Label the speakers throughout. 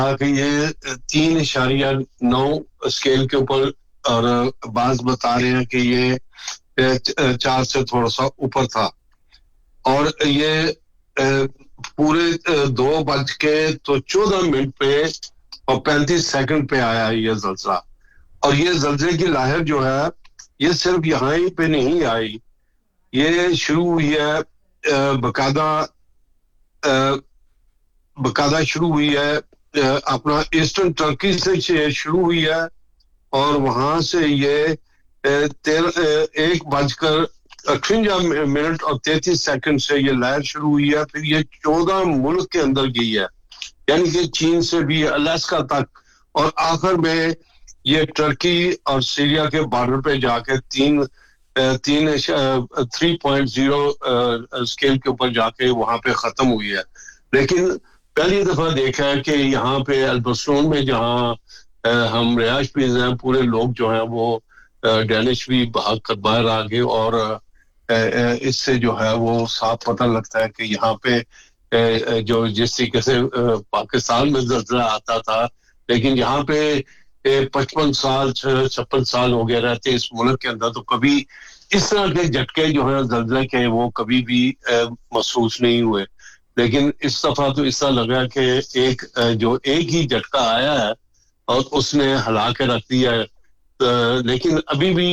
Speaker 1: کہ یہ 3.9 اسکیل کے اوپر اور بعض بتا رہے ہیں کہ یہ 4 سے تھوڑا سا اوپر تھا اور یہ پورے 2:14 پہ اور 35 سیکنڈ پہ آیا یہ زلزلہ اور یہ زلزلے کی لہر جو ہے یہ صرف یہاں ہی پہ نہیں آئی یہ شروع ہوئی ہے باقاعدہ شروع ہوئی ہے اپنا ایسٹرن ٹرکی سے شروع ہوئی ہے اور وہاں سے یہ 1:58 اور 33 سیکنڈ سے یہ لہر شروع ہوئی ہے پھر یہ 14 ملک کے اندر گئی ہے یعنی کہ چین سے بھی الاسکا تک اور آخر میں یہ ٹرکی اور سیریا کے بارڈر پہ جا کے 3.0 اسکیل کے اوپر جا کے وہاں پہ ختم ہوئی ہے لیکن پہلی دفعہ دیکھا ہے کہ یہاں پہ البرسون میں جہاں ہم رہائش پذیر ہیں پورے لوگ جو ہیں وہ ڈینش بھی بھاگ کر باہر آ گئے اور اس سے جو ہے وہ صاف پتہ لگتا ہے کہ یہاں پہ جو جس طریقے سے پاکستان میں زلزلہ آتا تھا لیکن یہاں پہ 55 سال 56 سال ہو گئے رہتے اس ملک کے اندر تو کبھی اس طرح کے جھٹکے جو ہیں زلزلے کے وہ کبھی بھی محسوس نہیں ہوئے لیکن اس دفعہ تو اس طرح لگا کہ ایک ہی جھٹکا آیا ہے اور اس نے ہلا کے رکھ دیا ہے لیکن ابھی بھی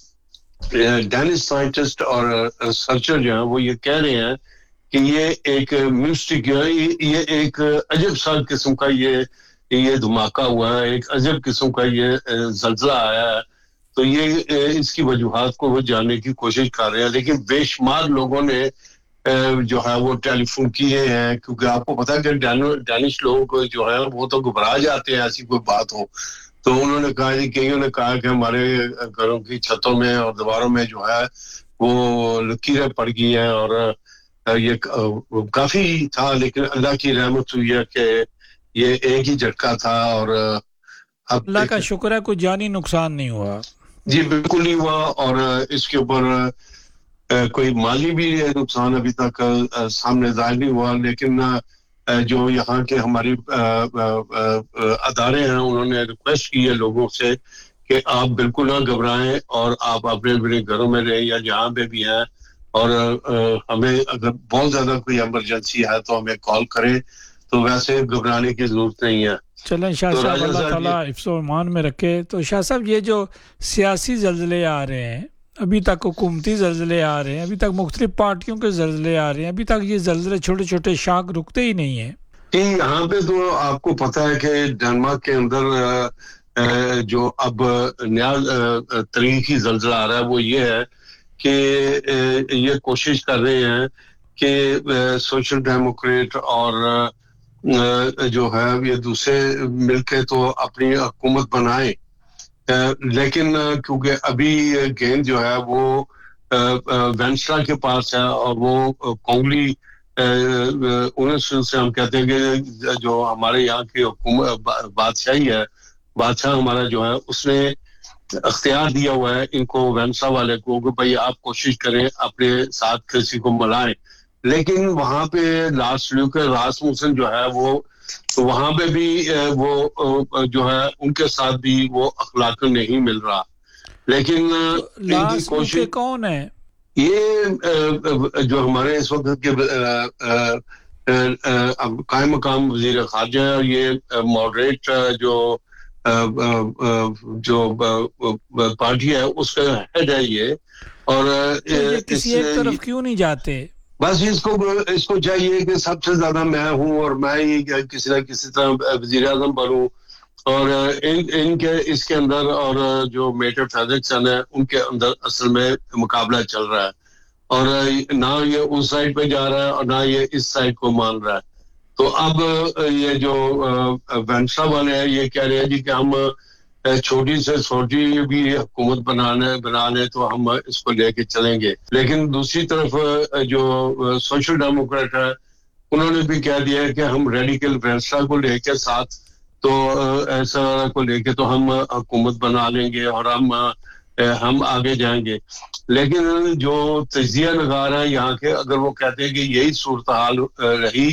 Speaker 1: ڈینش سائنٹسٹ اور ریسرچر جو ہیں وہ یہ کہہ رہے ہیں کہ یہ ایک میوسٹک یہ ایک عجب سا قسم کا یہ دھماکہ ہوا ہے ایک عجب قسم کا یہ زلزلہ آیا ہے تو یہ اس کی وجوہات کو وہ جاننے کی کوشش کر رہے ہیں لیکن بے شمار لوگوں نے جو ہے وہ ٹیلی فون کیے ہیں کیونکہ آپ کو پتا ہے کہ ڈینش لوگ جو ہے وہ تو گھبرا جاتے ہیں ایسی کوئی بات ہو تو انہوں نے کہا کئیوں نے کہا کہ ہمارے گھروں کی چھتوں میں اور دیواروں میں جو ہے وہ لکیریں پڑ گئی ہیں اور یہ کافی تھا لیکن اللہ کی رحمت ہوئی ہے کہ یہ ایک ہی جھٹکا تھا اور
Speaker 2: اللہ کا شکر ہے کوئی جانی نقصان نہیں ہوا
Speaker 1: جی بالکل نہیں ہوا اور اس کے اوپر کوئی مالی بھی نقصان ابھی تک سامنے ظاہر نہیں ہوا لیکن جو یہاں کے ہماری ادارے ہیں انہوں نے ریکویسٹ کی ہے لوگوں سے کہ آپ بالکل نہ گھبرائیں اور آپ اپنے گھروں میں رہیں یا جہاں پہ بھی ہیں اور ہمیں اگر بہت زیادہ کوئی ایمرجنسی ہے تو ہمیں کال کریں تو ویسے گھبرانے کی ضرورت نہیں ہے
Speaker 2: چلیں شاہ صاحب اللہ تعالیٰ حفظ و امان میں رکھے تو شاہ صاحب یہ جو سیاسی زلزلے آ رہے ہیں ابھی تک حکومتی زلزلے آ رہے ہیں ابھی تک مختلف پارٹیوں کے زلزلے آ رہے ہیں ابھی تک یہ زلزلے چھوٹے چھوٹے شاخ رکتے ہی نہیں ہیں
Speaker 1: یہاں پہ تو آپ کو پتہ ہے کہ ڈنمارک کے اندر جو اب نیا تاریخی زلزلہ آ رہا ہے وہ یہ ہے کہ یہ کوشش کر رہے ہیں کہ سوشل ڈیموکریٹ اور جو ہے یہ دوسرے مل کے تو اپنی حکومت بنائیں لیکن کیونکہ ابھی گیند جو ہے وہ وینسٹرا کے پاس ہے اور وہ کونگلی سے ہم کہتے ہیں کہ جو ہمارے یہاں کی حکومت بادشاہی ہے بادشاہ ہمارا جو ہے اس نے اختیار دیا ہوا ہے ان کو وینسا والے کو کہ بھائی آپ کوشش کریں اپنے ساتھ کسی کو ملائیں لیکن وہاں پہ راسموسن جو ہے وہ وہاں پہ بھی وہ جو ہے ان کے ساتھ بھی وہ اخلاق نہیں مل رہا لیکن ان کی کوشش
Speaker 2: کون ہے
Speaker 1: یہ جو ہمارے اس وقت کے قائم مقام وزیر خارجہ ہے اور یہ ماڈریٹ جو پارٹی ہے اس کا ہیڈ ہے یہ اور
Speaker 2: یہ کسی ایک طرف کیوں نہیں جاتے
Speaker 1: بس اس کو چاہیے کہ سب سے زیادہ میں ہوں اور میں ہی کسی نہ کسی طرح وزیر اعظم بنوں اور ان کے اس کے اندر اور جو میٹر فیزکسن ہے ان کے اندر اصل میں مقابلہ چل رہا ہے اور نہ یہ اس سائڈ پہ جا رہا ہے اور نہ یہ اس سائڈ کو مان رہا ہے تو اب یہ جو وینسا والے ہیں یہ کہہ رہے ہیں جی کہ ہم چھوٹی سے چھوٹی بھی حکومت بنا لیں تو ہم اس کو لے کے چلیں گے لیکن دوسری طرف جو سوشل ڈیموکریٹ ہے انہوں نے بھی کہہ دیا ہے کہ ہم ریڈیکل وینسا کو لے کے ساتھ تو ایسا کو لے کے تو ہم حکومت بنا لیں گے اور ہم آگے جائیں گے لیکن جو تجزیہ نگار ہے یہاں کے اگر وہ کہتے ہیں کہ یہی صورتحال رہی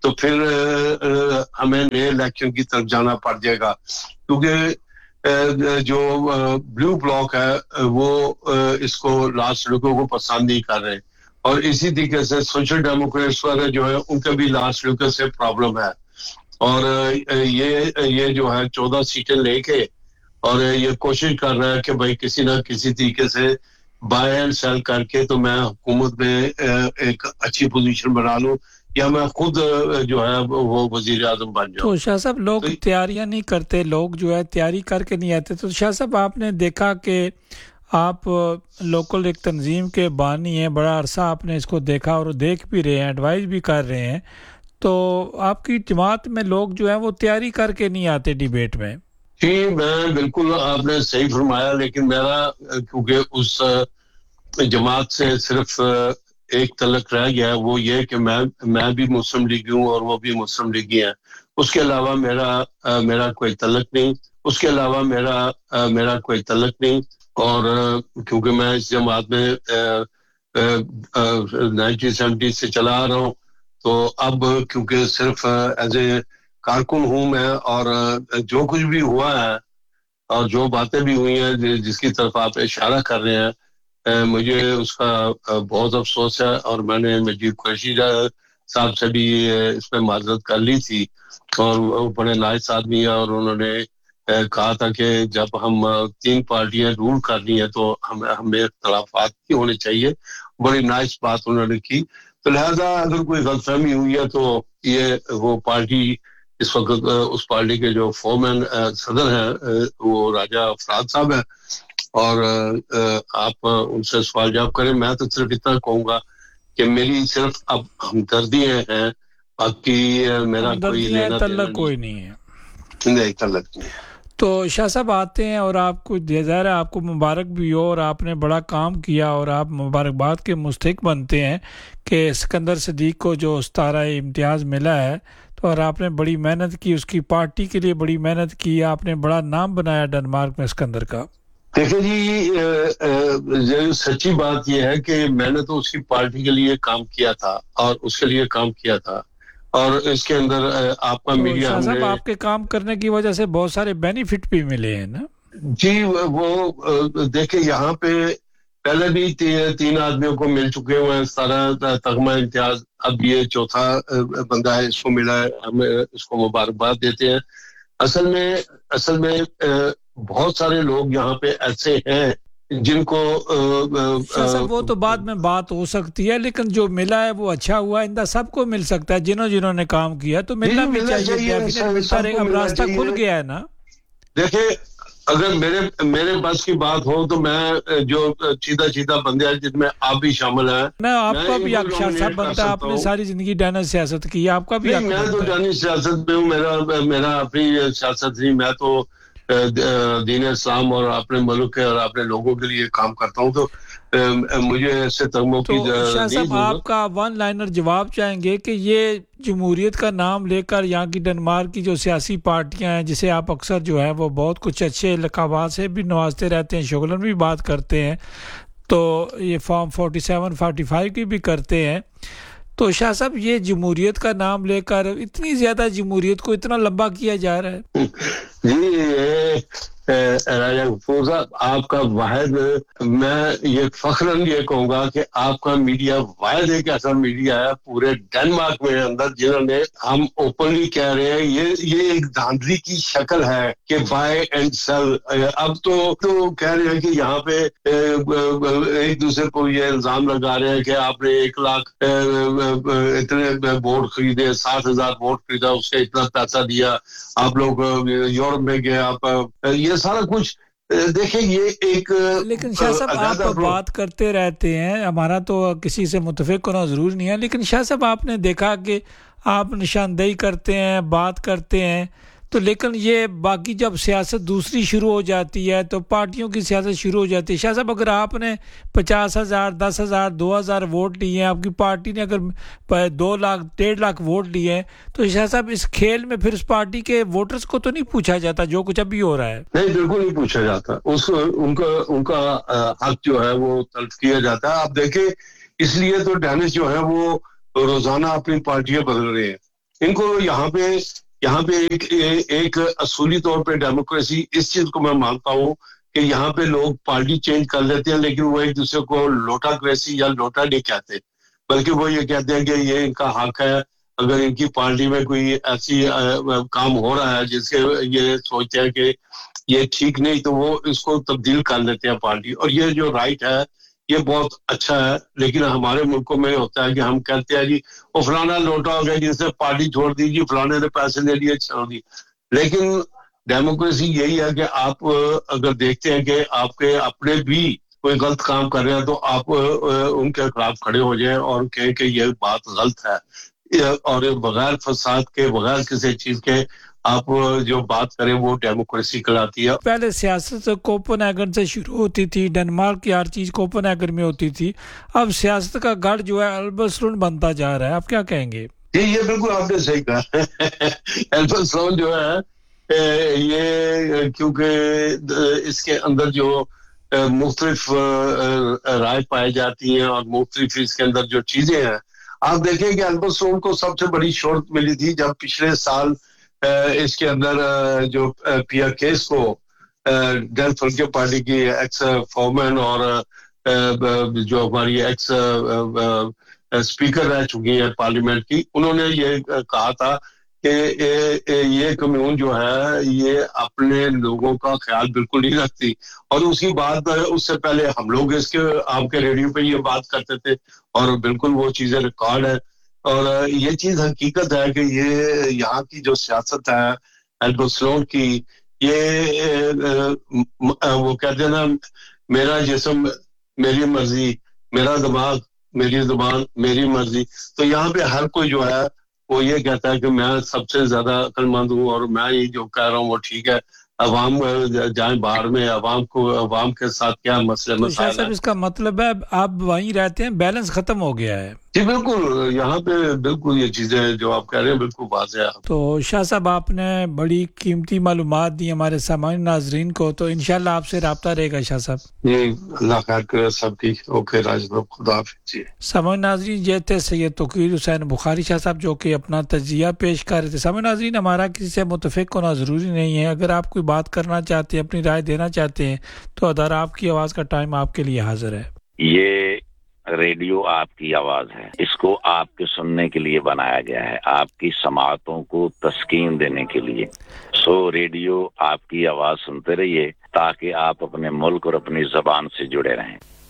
Speaker 1: تو پھر ہمیں نئے الیکشن کی طرف جانا پڑ جائے گا، کیونکہ جو بلو بلاک ہے وہ اس کو لاسٹ لوگوں کو پسند نہیں کر رہے، اور اسی طریقے سے سوشل ڈیموکریٹس والے جو ہے ان کا بھی لاسٹ لوگوں سے پرابلم ہے، اور یہ جو ہے 14 سیٹیں لے کے اور یہ کوشش کر رہا ہے کہ بھائی کسی نہ کسی طریقے سے بائی اینڈ سیل کر کے تو میں حکومت میں ایک اچھی پوزیشن بنا لوں، یا میں خود جو ہے وہ وزیر اعظم بن جاؤں۔
Speaker 2: تو شاہ صاحب لوگ تیاریاں نہیں کرتے، لوگ جو ہے تیاری کر کے نہیں آتے، تو شاہ صاحب آپ نے دیکھا کہ آپ لوکل ایک تنظیم کے بانی ہیں، بڑا عرصہ آپ نے اس کو دیکھا اور دیکھ بھی رہے ہیں، ایڈوائز بھی کر رہے ہیں، تو آپ کی جماعت میں لوگ جو ہیں وہ تیاری کر کے نہیں آتے ڈیبیٹ میں؟
Speaker 1: جی میں بالکل، آپ نے صحیح فرمایا، لیکن میرا کیونکہ اس جماعت سے صرف ایک تعلق رہ گیا، وہ یہ کہ میں بھی مسلم لیگی ہوں اور وہ بھی مسلم لیگی ہیں، اس کے علاوہ میرا کوئی تعلق نہیں، اس کے علاوہ میرا کوئی تعلق نہیں، اور کیونکہ میں اس جماعت میں 1970 سے چلا آ رہا ہوں، تو اب کیونکہ صرف ایز اے کارکن ہوں میں، اور جو کچھ بھی ہوا ہے اور جو باتیں بھی ہوئی ہیں جس کی طرف آپ اشارہ کر رہے ہیں، مجھے اس کا بہت افسوس ہے، اور میں نے مجید قریشی صاحب سے بھی اس میں معذرت کر لی تھی، اور وہ بڑے نائس آدمی ہیں، اور انہوں نے کہا تھا کہ جب ہم 3 پارٹیاں رول کرنی ہے تو ہمیں اختلافات نہیں ہونے چاہیے، بڑی نائس بات انہوں نے کی، تو لہذا اگر کوئی غلط فہمی ہوئی ہے تو یہ وہ پارٹی اس وقت اس پارٹی کے جو فورمین صدر ہیں وہ راجہ افراد صاحب ہیں، اور آپ ان سے سوال جواب کریں، میں تو صرف اتنا کہوں گا کہ میری صرف اب ہمدردیاں ہیں، باقی میرا کوئی لینا دینا
Speaker 2: کوئی نہیں ہے،
Speaker 1: نہیں تعلق نہیں ہے۔
Speaker 2: تو شاہ صاحب آتے ہیں اور آپ کو ظاہر ہے آپ کو مبارک بھی ہو، اور آپ نے بڑا کام کیا اور آپ مبارکباد کے مستحق بنتے ہیں کہ سکندر صدیق کو جو ستارہ امتیاز ملا ہے، تو اور آپ نے بڑی محنت کی، اس کی پارٹی کے لیے بڑی محنت کی، آپ نے بڑا نام بنایا ڈنمارک میں سکندر کا۔
Speaker 1: دیکھیں جی، سچی بات یہ ہے کہ میں نے تو اس کی پارٹی کے لیے کام کیا تھا اور اس کے لیے کام کیا تھا، اور اس کے اندر آپ کا میڈیا
Speaker 2: شاہ صاحب آپ کے کام کرنے کی وجہ سے بہت سارے بینیفٹ بھی ملے ہیں نا؟
Speaker 1: جی وہ دیکھیں یہاں پہ پہلے بھی 3 آدمیوں کو مل چکے ہوئے ہیں سارا تغمہ امتیاز، اب یہ 4تھا بندہ ہے اس کو ملا ہے، ہم اس کو مبارکباد دیتے ہیں۔ اصل میں بہت سارے لوگ یہاں پہ ایسے ہیں جن کو
Speaker 2: وہ تو بعد میں بات ہو سکتی ہے، لیکن جو ملا ہے وہ اچھا ہوا، اندہ سب کو مل سکتا ہے، جنہوں نے کام کیا تو ملنا بھی چاہیے، اب راستہ کھل گیا ہے نا۔
Speaker 1: دیکھیں اگر میرے بس کی بات ہو تو میں جو چیدہ بندے ہیں جن میں آپ بھی شامل ہیں،
Speaker 2: میں آپ کا بھی حق شاہ صاحب بنتا ہے، آپ نے ساری زندگی ڈائنر سیاست کی، آپ کا بھی حق
Speaker 1: میں تو ڈائنر سیاست میں ہوں، میرا اپنی سیاست نہیں، میں تو دین اسلام اور اپنے ملک کے اور اپنے لوگوں کے لیے کام کرتا ہوں، تو مجھے ایسے تغموں کی
Speaker 2: شاہ صاحب آپ کا 1 لائنر جواب چاہیں گے کہ یہ جمہوریت کا نام لے کر یہاں کی ڈنمارک کی جو سیاسی پارٹیاں ہیں، جسے آپ اکثر جو ہے وہ بہت کچھ اچھے لقبات سے بھی نوازتے رہتے ہیں، شغلن بھی بات کرتے ہیں، تو یہ فارم 47 45 کی بھی کرتے ہیں، تو شاہ صاحب یہ جمہوریت کا نام لے کر اتنی زیادہ جمہوریت کو اتنا لمبا کیا جا رہا ہے؟
Speaker 1: جی راجہ غفور صاحب، آپ کا واحد، میں یہ فخراً یہ کہوں گا کہ آپ کا میڈیا واحد ایک ایسا میڈیا ہے پورے ڈنمارک میں اندر جنہوں نے، ہم اوپنلی کہہ رہے ہیں، یہ ایک دھاندلی کی شکل ہے کہ بائی اینڈ سیل۔ اب تو کہہ رہے ہیں کہ یہاں پہ ایک دوسرے کو یہ الزام لگا رہے ہیں کہ آپ نے 1 لاکھ اتنے ووٹ خریدے، 60,000 ووٹ خریدا، اس سے اتنا پیسہ دیا، آپ لوگ یورپ میں گئے، آپ یہ سارا کچھ دیکھیں، یہ ایک،
Speaker 2: لیکن شاہ صاحب آپ بات کرتے رہتے ہیں، ہمارا تو کسی سے متفق ہونا ضروری نہیں ہے، لیکن شاہ صاحب آپ نے دیکھا کہ آپ نشاندہی کرتے ہیں، بات کرتے ہیں، تو لیکن یہ باقی جب سیاست دوسری شروع ہو جاتی ہے تو پارٹیوں کی سیاست شروع ہو جاتی ہے۔ شاہ صاحب اگر آپ نے 50,000 10,000 2,000 ووٹ لیے ہیں، آپ کی پارٹی نے اگر 2 لاکھ 1.5 لاکھ ووٹ لیے ہیں، تو شاہ صاحب اس کھیل میں پھر اس پارٹی کے ووٹرز کو تو نہیں پوچھا جاتا جو کچھ ابھی ہو رہا ہے؟
Speaker 1: نہیں، بالکل نہیں پوچھا جاتا، ان کا حق جو ہے وہ تلف کیا جاتا ہے۔ آپ دیکھیں اس لیے تو ڈینس جو ہے وہ روزانہ اپنی پارٹیاں بدل رہے ہیں، इनको यहाँ पे एक असूली तौर पे डेमोक्रेसी, इस चीज को मैं मानता हूँ कि यहाँ पे लोग पार्टी चेंज कर लेते हैं, लेकिन वो एक दूसरे को लोटाक्रेसी या लोटा नहीं कहते, बल्कि वो ये कहते हैं कि ये इनका हक है। अगर इनकी पार्टी में कोई ऐसी काम हो रहा है जिसके ये सोचते हैं कि ये ठीक नहीं, तो वो इसको तब्दील कर लेते हैं पार्टी। और ये जो राइट है ये बहुत अच्छा है, लेकिन हमारे मुल्कों में होता है कि हम कहते हैं जी वो फलाना लोटा हो गया जिसने पार्टी छोड़ दी, जी फलाने ने पैसे ले लिए छोड़ दी। लेकिन डेमोक्रेसी यही है कि आप अगर देखते हैं कि आपके अपने भी कोई गलत काम कर रहे हैं तो आप उनके खिलाफ खड़े हो जाएं और कहें कि ये बात गलत है, और बगैर फसाद के, बगैर किसी चीज के आप जो बात करें वो डेमोक्रेसी कहलाती है।
Speaker 2: पहले सियासत कोपेनहेगन से शुरू होती थी, डेनमार्क की हर चीज कोपेनहेगन में होती थी, अब सियासत का गढ़ जो है एल्बर्सलुंड बनता जा रहा है, आप क्या कहेंगे?
Speaker 1: ये बिल्कुल आपने सही कहा। एल्बर्सलुंड जो है ये क्योंकि इसके अंदर जो मुख्तलिफ राय पाई जाती हैं और मुख्तलिफ इसके अंदर जो चीजें हैं, आप देखें कि एल्बर्सलुंड को सबसे बड़ी शोहरत मिली थी जब पिछले साल इसके अंदर जो पिया केस को डेल फल्के पार्टी की एक्स फॉरमैन और जो हमारी एक्स स्पीकर रह चुकी है पार्लियामेंट की, उन्होंने ये कहा था कि ये कम्यून जो है ये अपने लोगों का ख्याल बिल्कुल नहीं रखती। और उसकी बात उससे पहले हम लोग इसके आपके रेडियो पे ये बात करते थे और बिल्कुल वो चीजें रिकॉर्ड है। और ये चीज हकीकत है कि ये यहाँ की जो सियासत है एल्बर्सलुंड की, ये वो कहते हैं ना, मेरा जिस्म मेरी मर्जी, मेरा दिमाग मेरी जुबान मेरी मर्जी। तो यहाँ पे हर कोई जो है वो ये कहता है कि मैं सबसे ज्यादा अक्लमंद हूँ और मैं ये जो कह रहा हूँ वो ठीक है। अवाम जाए बाहर में, अवाम के साथ क्या मसले मसाइल
Speaker 2: है। इसका मतलब है आप वहीं रहते हैं, बैलेंस खत्म हो गया है।
Speaker 1: जी बिल्कुल, यहाँ पे बिल्कुल ये चीजें जो आप कह रहे हैं बिल्कुल वाज़ेह है।
Speaker 2: तो शाह साहब आपने बड़ी कीमती मालूमात दी हमारे सामान्य नाजरीन को, तो इंशाल्लाह आपसे राब्ता रहेगा शाह साहब।
Speaker 1: जी अल्लाह खैर करे सबकी। ओके राजनाथ, खुदा हाफिज़ जी।
Speaker 2: सामान्य नाजरीन ये थे सैयद तौकीर हुसैन बुखारी शाह साहब जो कि अपना तजिया पेश कर रहे थे। सामान्य नाजरीन हमारा किसी से मुतफिक होना ज़रूरी नहीं है, अगर आप कोई बात करना चाहते हैं, अपनी राय देना चाहते हैं, तो अदर आपकी आवाज़ का टाइम आपके लिए हाजिर है।
Speaker 3: ये रेडियो आपकी आवाज है, इसको आपके सुनने के लिए बनाया गया है, आपकी समाअतों को तस्कीन देने के लिए। सो रेडियो आपकी आवाज सुनते रहिए ताकि आप अपने मुल्क और अपनी ज़बान से जुड़े रहें।